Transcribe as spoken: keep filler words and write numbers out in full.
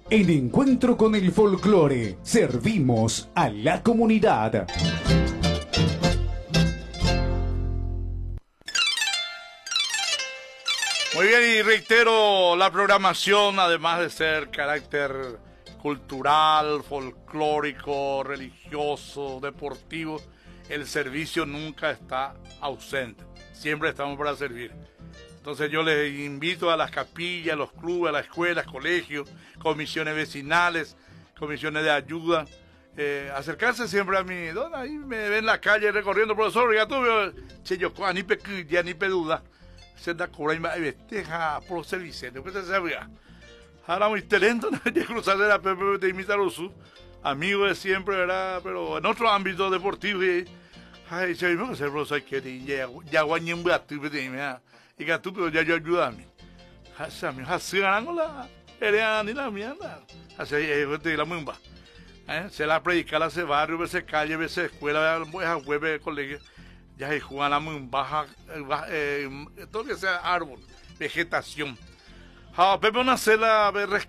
En Encuentro con el Folclore, servimos a la comunidad. Muy bien, y reitero, la programación, además de ser carácter cultural, folclórico, religioso, deportivo, el servicio nunca está ausente. Siempre estamos para servir. Entonces yo les invito a las capillas, a los clubes, a las escuelas, colegios, comisiones vecinales, comisiones de ayuda, eh, acercarse siempre a mí. ¿Dónde? Ahí me ven en la calle recorriendo, profesor, ya tuve, che, yo, ni pe, ya ni pe duda. Se da cura y me vesteja por servicio, después se sabía. Ahora muy talento, no hay que cruzar de la P P T y Mitarosu, amigo de siempre, ¿verdad? Pero en otro ámbito deportivo, ay, se me hace profesor que ya ya guañé un gato y me y que tú pero ya yo ayúdame. Así me hace ganando la pelea ni la mierda. Así es de la mumba. ¿Eh? Se la predica la se barrio, se calle, se escuela, a web colegio. Ya se juega la mumba, eh, todo que sea árbol, vegetación. Ah, Pepe una cela